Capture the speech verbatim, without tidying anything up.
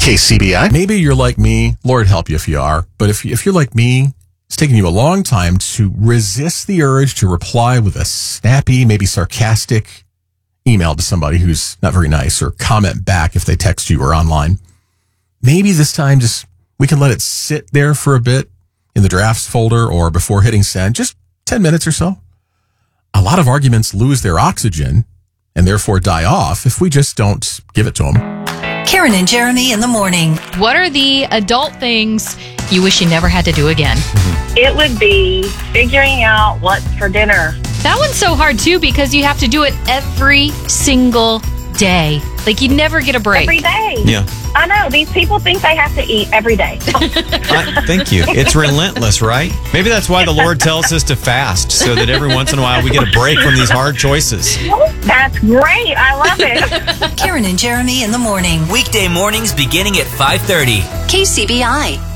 K C B I. Maybe you're like me. Lord help you if you are. But if, if you're like me, it's taken you a long time to resist the urge to reply with a snappy, maybe sarcastic email to somebody who's not very nice, or comment back if they text you or online. Maybe this time just we can let it sit there for a bit in the drafts folder or before hitting send, just ten minutes or so. A lot of arguments lose their oxygen and therefore die off if we just don't give it to them. Karen and Jeremy in the morning. What are the adult things you wish you never had to do again? It would be figuring out what's for dinner. That one's so hard, too, because you have to do it every single day. Like, you never get a break. Every day. Yeah. I know. These people think they have to eat every day. I, thank you. It's relentless, right? Maybe that's why the Lord tells us to fast, so that every once in a while we get a break from these hard choices. That's great. I love it. Karen and Jeremy in the morning. Weekday mornings beginning at five thirty. K C B I.